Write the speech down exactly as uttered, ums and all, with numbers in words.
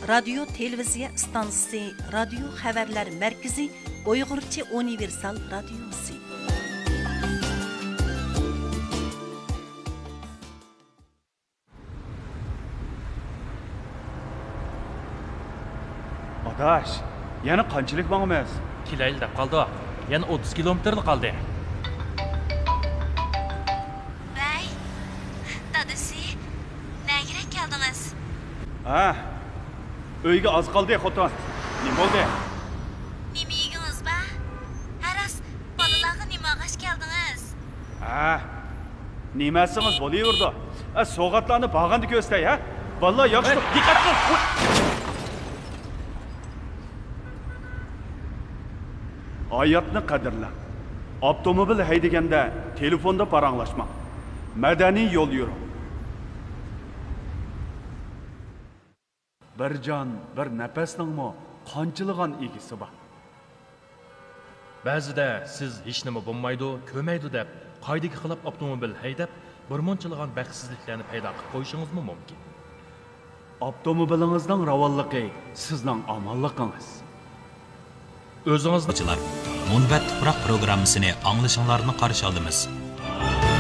Radio Televiziya stansiyasi, Radio Xabarlar Mərkəzi, Uyğurcha Universal Radiosi. Adaş, yana qanchalik mangamiz? Kilayli deb qoldi. Yana o'ttiz kilometrli qoldi. Bey, dadasi, nega keldingiz? Ha, uyga oz qoldi, xotin. Nima bo'ldi? Nima yedingiz ba? Haras, bolalarga nima g'ash keldingiz? Ha, nimasingiz bo'laverdi? Ha, so'g'atlarni bag'anda ko'stay, ha? Vallahi yaxshi, diqqat qil. Hayatni qadrla. Avtomobil haydaganda telefonda paranglashma. Madaniy yo'l yuring. Bir jon, bir nafasningmi qanchilgan egisi bor. Ba'zida siz hech nima bo'lmaydi, ko'maydi deb qoidaga xilop avtomobil haydab, bir munchilgan baxtsizliklarni paydo qilib qo'yishingiz mumkin. Avtomobilingizning ravonligi sizning omonligingiz. O'zingizni Munbat Tuproq programmasini anglashinglarni qarshi olamiz.